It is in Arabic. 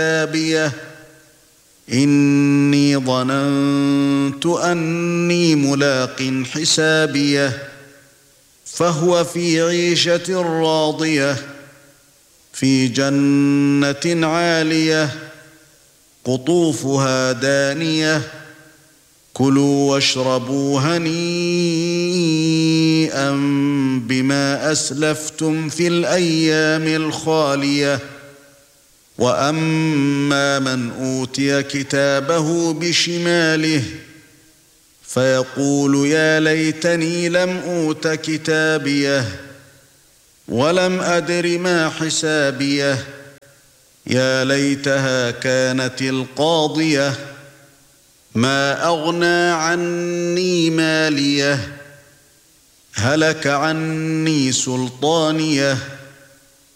كتابيه إني ظننت أني ملاق حسابيه فهو في عيشة راضية في جنة عالية قطوفها دانية كلوا واشربوا هنيئا بما أسلفتم في الأيام الخالية وأما من أوتي كتابه بشماله فيقول يا ليتني لم أوت كتابيه ولم أدر ما حسابيه يا ليتها كانت القاضية ما أغنى عني ماليه هلك عني سلطانيه